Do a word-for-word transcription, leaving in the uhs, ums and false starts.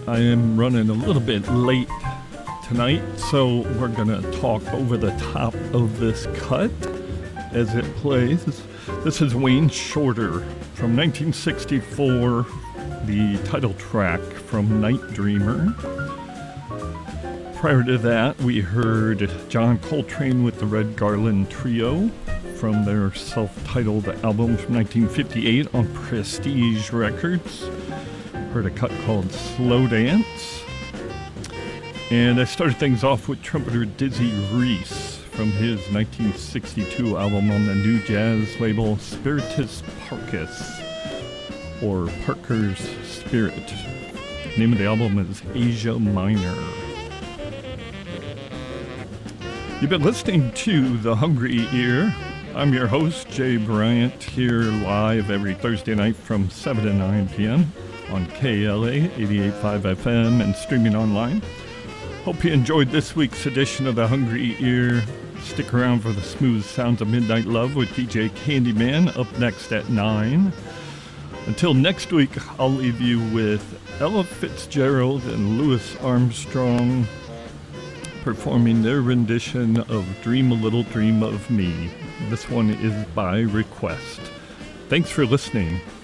I am running a little bit late tonight, so we're gonna talk over the top of this cut as it plays. This is Wayne Shorter from nineteen sixty-four, the title track from Night Dreamer. Prior to that, we heard John Coltrane with the Red Garland Trio from their self-titled album from nineteen fifty-eight on Prestige Records. Heard a cut called Slow Dance. And I started things off with trumpeter Dizzy Reese from his nineteen sixty-two album on the new jazz label Spiritus Parcus, or Parker's Spirit. The name of the album is Asia Minor. You've been listening to The Hungry Ear. I'm your host, Jay Bryant, here live every Thursday night from seven to nine p.m. on K L A eighty-eight point five F M and streaming online. Hope you enjoyed this week's edition of The Hungry Ear. Stick around for the smooth sounds of Midnight Love with D J Candyman up next at nine. Until next week, I'll leave you with Ella Fitzgerald and Louis Armstrong performing their rendition of Dream a Little Dream of Me. This one is by request. Thanks for listening.